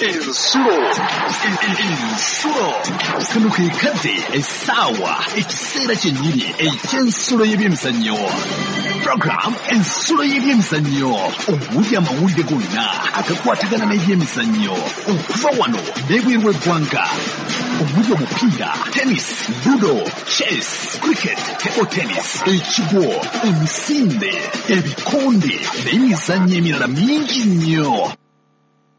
Ensulo kano ke kadde essaawa ekiseera kyennyini eky'ensulo y'ebyemizannyo. Program ensulo y'ebyemizannyo omuli amawulire gonna agakwatagana n'ebyemizannyo okuva wano n'ebweru w'eggwanga omuli omupiira, tennis, ludo, chess, cricket, table tennis, ekigwo, emisinde, ebikonde n'emizannyo emirala mingi nnyo.